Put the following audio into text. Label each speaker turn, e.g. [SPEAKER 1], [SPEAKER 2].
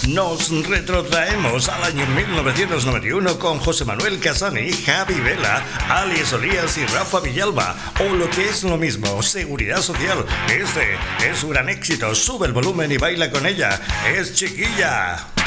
[SPEAKER 1] Nos retrotraemos al año 1991 con José Manuel Casani, Javi Vela, Ali Solías y Rafa Villalba, o lo que es lo mismo, Seguridad Social. Este es su gran éxito, sube el volumen y baila con ella, es Chiquilla.